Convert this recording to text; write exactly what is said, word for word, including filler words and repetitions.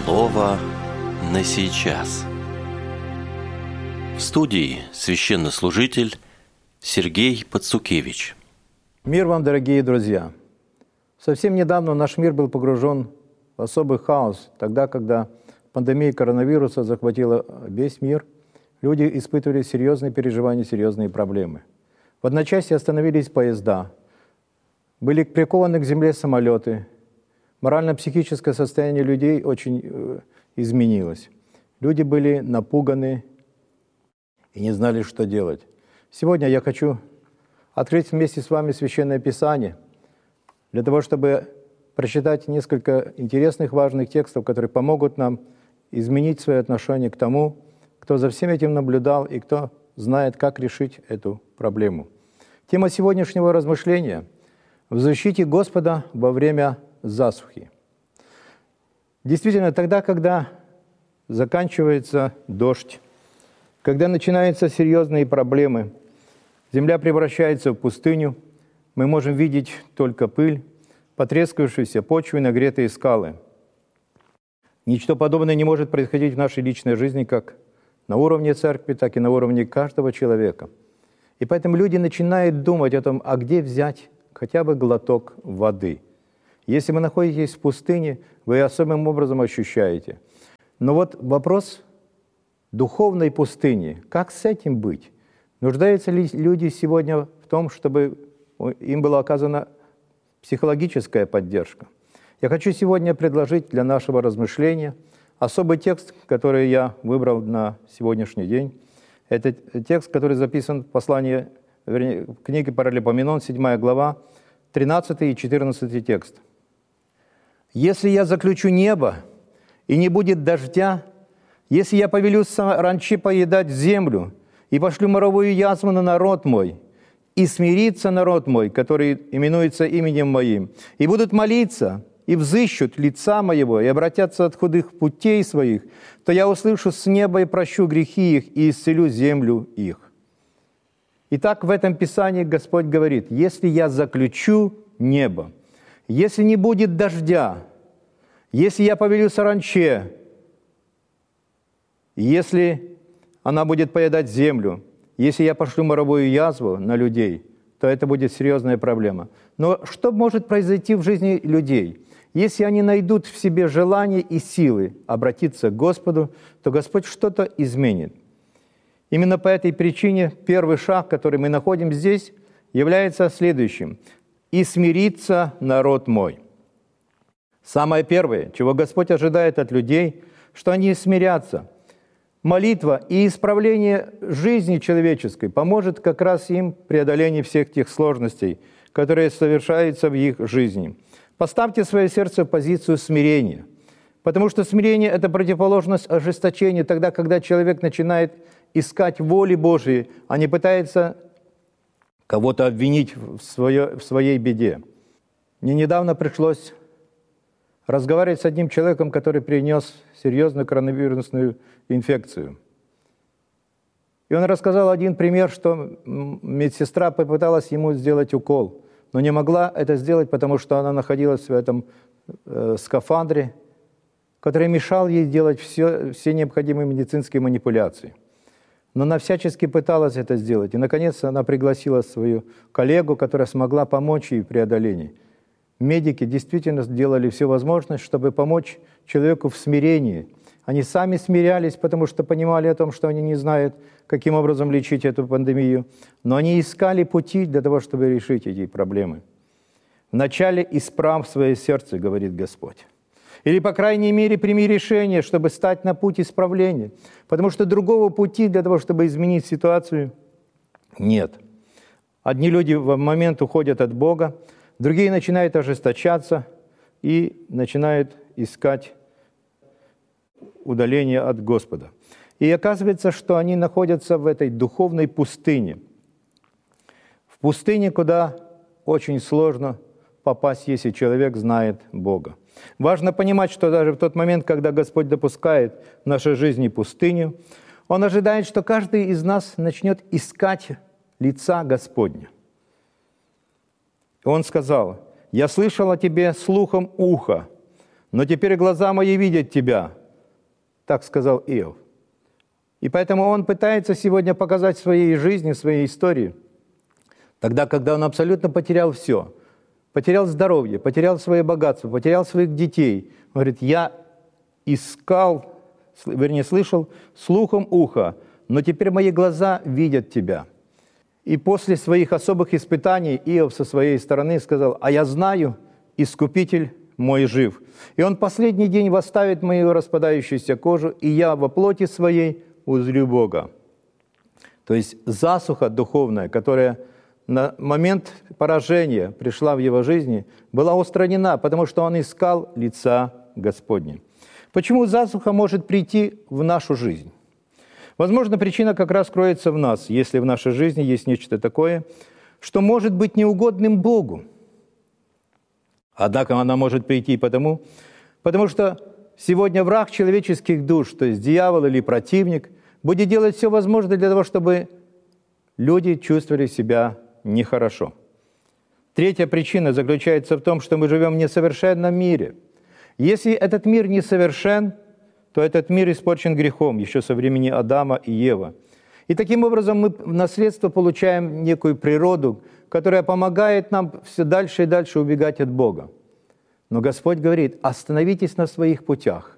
Слово на сейчас. В студии священнослужитель Сергей Пацукевич. Мир вам, дорогие друзья! Совсем недавно наш мир был погружен в особый хаос, тогда, когда пандемия коронавируса захватила весь мир, люди испытывали серьезные переживания, серьезные проблемы. В одночасье остановились поезда, были прикованы к земле самолеты, морально-психическое состояние людей очень э, изменилось. Люди были напуганы и не знали, что делать. Сегодня я хочу открыть вместе с вами Священное Писание для того, чтобы прочитать несколько интересных, важных текстов, которые помогут нам изменить свое отношение к тому, кто за всем этим наблюдал и кто знает, как решить эту проблему. Тема сегодняшнего размышления – «В защите Господа во время засухи». Действительно, тогда, когда заканчивается дождь, когда начинаются серьезные проблемы, земля превращается в пустыню, мы можем видеть только пыль, потрескавшиеся почвы и нагретые скалы. Ничто подобное не может происходить в нашей личной жизни как на уровне церкви, так и на уровне каждого человека. И поэтому люди начинают думать о том, а где взять хотя бы глоток воды. Если вы находитесь в пустыне, вы особым образом ощущаете. Но вот вопрос духовной пустыни, как с этим быть? Нуждаются ли люди сегодня в том, чтобы им была оказана психологическая поддержка? Я хочу сегодня предложить для нашего размышления особый текст, который я выбрал на сегодняшний день. Это текст, который записан в послании, вернее, в книге Паралипоменон, седьмая глава, тринадцатый и четырнадцатый текст. «Если я заключу небо, и не будет дождя, если я повелю саранче поедать землю, и пошлю моровую язву на народ мой, и смирится народ мой, который именуется именем моим, и будут молиться, и взыщут лица моего, и обратятся от худых путей своих, то я услышу с неба и прощу грехи их, и исцелю землю их». Итак, в этом Писании Господь говорит, если я заключу небо, если не будет дождя, если я повелю саранче, если она будет поедать землю, если я пошлю моровую язву на людей, то это будет серьезная проблема. Но что может произойти в жизни людей? Если они найдут в себе желание и силы обратиться к Господу, то Господь что-то изменит. Именно по этой причине первый шаг, который мы находим здесь, является следующим. «И смирится народ мой». Самое первое, чего Господь ожидает от людей, что они смирятся. Молитва и исправление жизни человеческой поможет как раз им в преодолении всех тех сложностей, которые совершаются в их жизни. Поставьте свое сердце в позицию смирения, потому что смирение – это противоположность ожесточению, тогда, когда человек начинает искать воли Божией, а не пытается кого-то обвинить в, свое, в своей беде. Мне недавно пришлось разговаривать с одним человеком, который перенес серьезную коронавирусную инфекцию. И он рассказал один пример, что медсестра попыталась ему сделать укол, но не могла это сделать, потому что она находилась в этом э, скафандре, который мешал ей делать все, все необходимые медицинские манипуляции. Но она всячески пыталась это сделать. И, наконец, она пригласила свою коллегу, которая смогла помочь ей в преодолении. Медики действительно сделали все возможное, чтобы помочь человеку в смирении. Они сами смирялись, потому что понимали о том, что они не знают, каким образом лечить эту пандемию. Но они искали пути для того, чтобы решить эти проблемы. «Вначале исправь свое сердце, — говорит Господь. Или, по крайней мере, прими решение, чтобы стать на путь исправления. Потому что другого пути для того, чтобы изменить ситуацию, нет. Одни люди в момент уходят от Бога, другие начинают ожесточаться и начинают искать удаление от Господа. И оказывается, что они находятся в этой духовной пустыне. В пустыне, куда очень сложно попасть, если человек знает Бога. Важно понимать, что даже в тот момент, когда Господь допускает в нашей жизни пустыню, Он ожидает, что каждый из нас начнет искать лица Господня. И Он сказал: «Я слышал о тебе слухом уха, но теперь глаза мои видят тебя. Так сказал Иов. И поэтому он пытается сегодня показать в своей жизни, в своей истории, тогда, когда он абсолютно потерял все. Потерял здоровье, потерял свое богатство, потерял своих детей. Он говорит, я искал, вернее, слышал слухом уха, но теперь мои глаза видят тебя. И после своих особых испытаний Иов со своей стороны сказал, а я знаю, Искупитель мой жив. И он последний день восставит мою распадающуюся кожу, и я во плоти своей узрю Бога. То есть засуха духовная, которая на момент поражения пришла в его жизни, была устранена, потому что он искал лица Господня. Почему засуха может прийти в нашу жизнь? Возможно, причина как раз кроется в нас, если в нашей жизни есть нечто такое, что может быть неугодным Богу. Однако она может прийти потому, потому что сегодня враг человеческих душ, то есть дьявол или противник, будет делать все возможное для того, чтобы люди чувствовали себя нехорошо. Третья причина заключается в том, что мы живем в несовершенном мире. Если этот мир несовершен, то этот мир испорчен грехом еще со времени Адама и Евы. И таким образом мы в наследство получаем некую природу, которая помогает нам все дальше и дальше убегать от Бога. Но Господь говорит, остановитесь на своих путях.